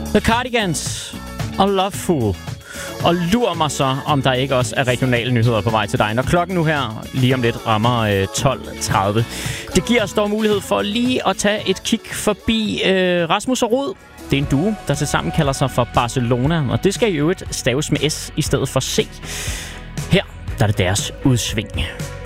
The Cardigans og Loveful. Og lur mig så, om der ikke også er regionale nyheder på vej til dig, når klokken nu her lige om lidt rammer 12.30. Det giver os dog mulighed for lige at tage et kig forbi Rasmus og Rud. Det er en duo, der tilsammen kalder sig for Barcelona, og det skal i øvrigt staves med S i stedet for C. Her der er det deres udsving.